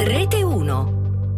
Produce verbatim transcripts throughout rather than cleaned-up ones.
Rete uno.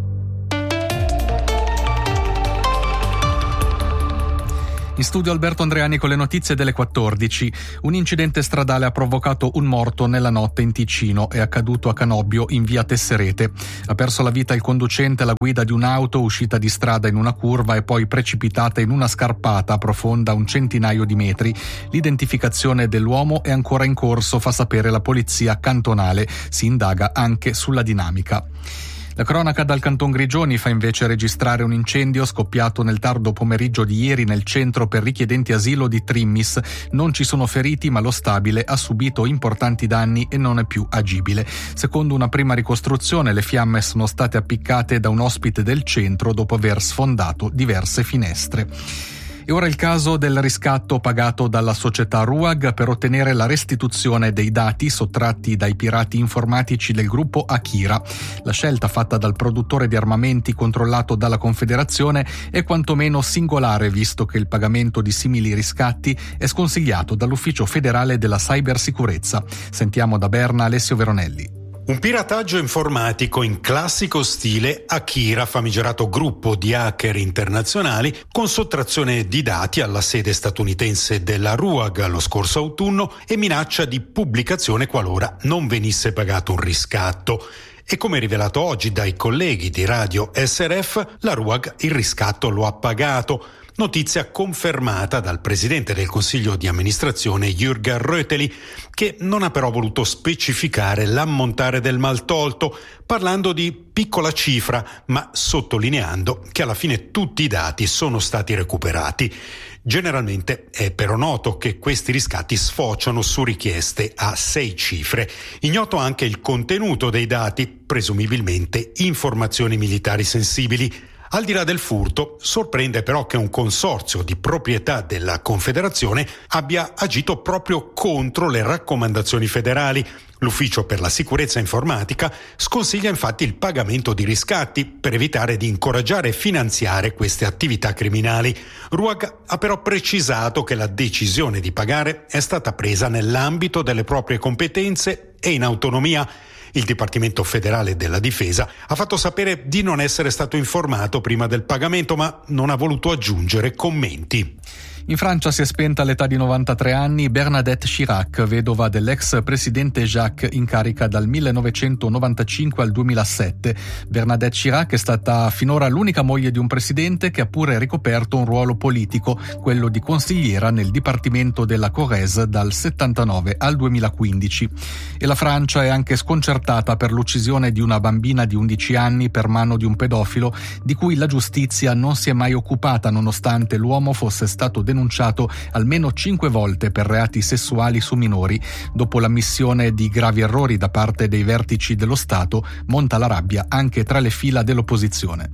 In studio Alberto Andreani con le notizie delle quattordici. Un incidente stradale ha provocato un morto nella notte in Ticino. È accaduto a Canobbio in via Tesserete. Ha perso la vita il conducente alla guida di un'auto uscita di strada in una curva e poi precipitata in una scarpata profonda un centinaio di metri. L'identificazione dell'uomo è ancora in corso, fa sapere la polizia cantonale. Si indaga anche sulla dinamica. La cronaca dal Canton Grigioni fa invece registrare un incendio scoppiato nel tardo pomeriggio di ieri nel centro per richiedenti asilo di Trimmis. Non ci sono feriti, ma lo stabile ha subito importanti danni e non è più agibile. Secondo una prima ricostruzione, le fiamme sono state appiccate da un ospite del centro dopo aver sfondato diverse finestre. E ora il caso del riscatto pagato dalla società Ruag per ottenere la restituzione dei dati sottratti dai pirati informatici del gruppo Akira. La scelta fatta dal produttore di armamenti controllato dalla Confederazione è quantomeno singolare, visto che il pagamento di simili riscatti è sconsigliato dall'Ufficio federale della cybersicurezza. Sentiamo da Berna Alessio Veronelli. Un pirataggio informatico in classico stile Akira, famigerato gruppo di hacker internazionali, con sottrazione di dati alla sede statunitense della Ruag lo scorso autunno e minaccia di pubblicazione qualora non venisse pagato un riscatto. E come rivelato oggi dai colleghi di Radio S R F, la Ruag il riscatto lo ha pagato. Notizia confermata dal presidente del consiglio di amministrazione Jürgen Röteli, che non ha però voluto specificare l'ammontare del maltolto, parlando di piccola cifra, ma sottolineando che alla fine tutti i dati sono stati recuperati. Generalmente è però noto che questi riscatti sfociano su richieste a sei cifre. Ignoto anche il contenuto dei dati, presumibilmente informazioni militari sensibili. Al di là del furto, sorprende però che un consorzio di proprietà della Confederazione abbia agito proprio contro le raccomandazioni federali. L'Ufficio per la sicurezza informatica sconsiglia infatti il pagamento di riscatti per evitare di incoraggiare e finanziare queste attività criminali. Ruag ha però precisato che la decisione di pagare è stata presa nell'ambito delle proprie competenze e in autonomia. Il Dipartimento federale della difesa ha fatto sapere di non essere stato informato prima del pagamento, ma non ha voluto aggiungere commenti. In Francia si è spenta all'età di novantatré anni Bernadette Chirac, vedova dell'ex presidente Jacques in carica dal millenovecentonovantacinque al duemilasette. Bernadette Chirac è stata finora l'unica moglie di un presidente che ha pure ricoperto un ruolo politico, quello di consigliera nel Dipartimento della Corrèze dal settantanove al duemilaquindici. E la Francia è anche sconcertata per l'uccisione di una bambina di undici anni per mano di un pedofilo, di cui la giustizia non si è mai occupata, nonostante l'uomo fosse stato denunciato denunciato almeno cinque volte per reati sessuali su minori. Dopo l'ammissione di gravi errori da parte dei vertici dello Stato, monta la rabbia anche tra le fila dell'opposizione.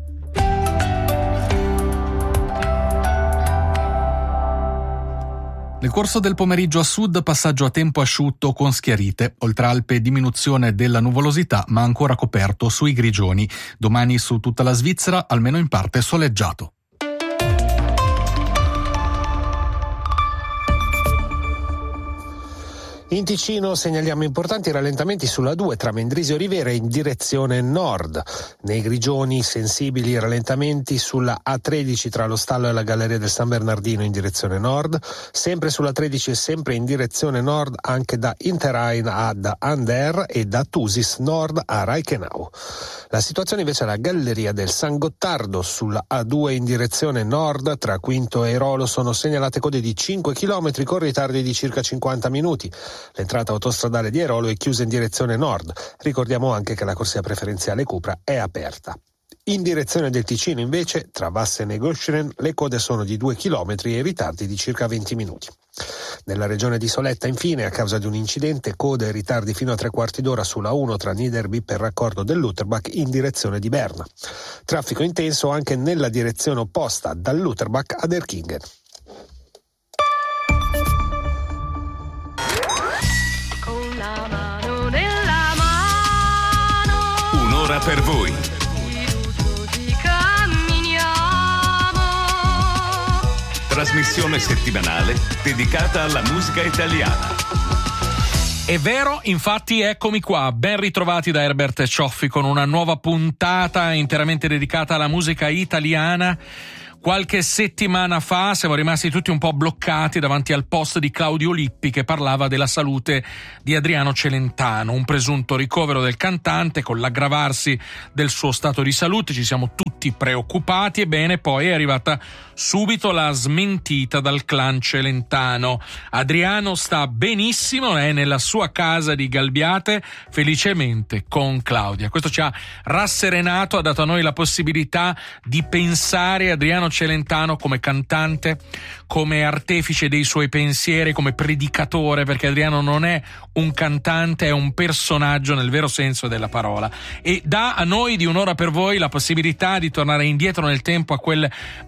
Nel corso del pomeriggio a sud passaggio a tempo asciutto con schiarite, oltre Alpe diminuzione della nuvolosità ma ancora coperto sui Grigioni. Domani su tutta la Svizzera almeno in parte soleggiato. In Ticino segnaliamo importanti rallentamenti sulla due tra Mendrisio Rivera in direzione nord. Nei Grigioni sensibili rallentamenti sulla A tredici tra lo stallo e la Galleria del San Bernardino in direzione nord. Sempre sulla tredici e sempre in direzione nord anche da Interrhein ad Ander e da Thusis nord a Reichenau. La situazione invece alla Galleria del San Gottardo sulla A due in direzione nord tra Quinto e Rolo sono segnalate code di cinque chilometri con ritardi di circa cinquanta minuti. L'entrata autostradale di Airolo è chiusa in direzione nord. Ricordiamo anche che la corsia preferenziale Cupra è aperta. In direzione del Ticino invece, tra Vassen e Göscheren, le code sono di due chilometri e ritardi di circa venti minuti. Nella regione di Soletta, infine, a causa di un incidente, code e ritardi fino a tre quarti d'ora sulla uno tra Niederby per raccordo dell'Uterbach in direzione di Berna. Traffico intenso anche nella direzione opposta, dall'Uterbach ad Erkingen. Un'ora per voi. Trasmissione settimanale dedicata alla musica italiana. È vero, infatti eccomi qua, ben ritrovati da Herbert Cioffi con una nuova puntata interamente dedicata alla musica italiana. Qualche settimana fa siamo rimasti tutti un po' bloccati davanti al post di Claudio Lippi che parlava della salute di Adriano Celentano, un presunto ricovero del cantante con l'aggravarsi del suo stato di salute. Ci siamo tutti preoccupati, ebbene poi è arrivata subito la smentita dal clan Celentano. Adriano sta benissimo, è nella sua casa di Galbiate, felicemente con Claudia. Questo ci ha rasserenato, ha dato a noi la possibilità di pensare Adriano Celentano come cantante, come artefice dei suoi pensieri, come predicatore, perché Adriano non è un cantante, è un personaggio nel vero senso della parola, e dà a noi di Un'ora per voi la possibilità di tornare indietro nel tempo a quel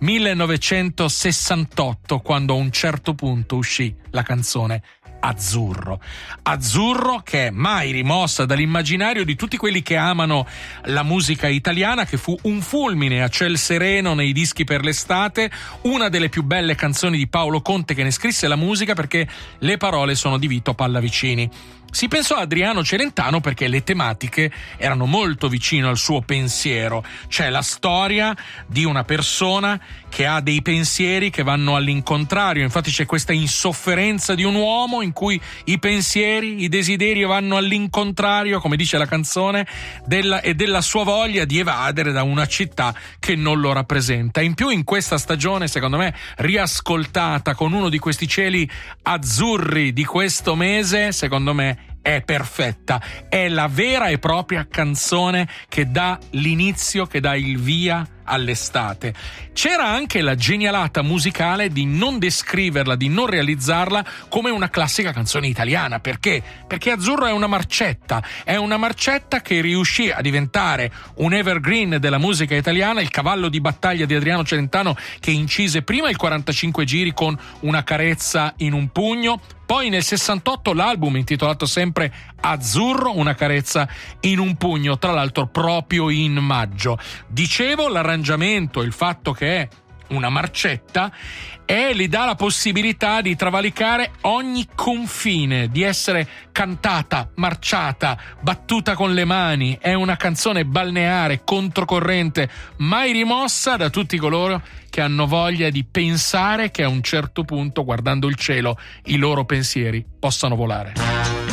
millenovecentosessantotto, quando a un certo punto uscì la canzone Azzurro. Azzurro che è mai rimossa dall'immaginario di tutti quelli che amano la musica italiana, che fu un fulmine a ciel sereno nei dischi per l'estate, una delle più belle canzoni di Paolo Conte, che ne scrisse la musica perché le parole sono di Vito Pallavicini. Si pensò a Adriano Celentano perché le tematiche erano molto vicine al suo pensiero. C'è la storia di una persona che ha dei pensieri che vanno all'incontrario, infatti c'è questa insofferenza di un uomo in cui i pensieri, i desideri vanno all'incontrario, come dice la canzone, della, e della sua voglia di evadere da una città che non lo rappresenta. In più in questa stagione, secondo me, riascoltata con uno di questi cieli azzurri di questo mese, secondo me è perfetta, è la vera e propria canzone che dà l'inizio, che dà il via all'estate. C'era anche la genialata musicale di non descriverla, di non realizzarla come una classica canzone italiana. Perché? Perché Azzurro è una marcetta, è una marcetta che riuscì a diventare un evergreen della musica italiana, il cavallo di battaglia di Adriano Celentano, che incise prima il quarantacinque giri con Una carezza in un pugno, poi nel sessantotto l'album intitolato sempre Azzurro, Una carezza in un pugno, tra l'altro proprio in maggio. Dicevo, l'arrangiamento, il fatto che è una marcetta, e gli dà la possibilità di travalicare ogni confine, di essere cantata, marciata, battuta con le mani. È una canzone balneare, controcorrente, mai rimossa da tutti coloro che hanno voglia di pensare che a un certo punto, guardando il cielo, i loro pensieri possano volare.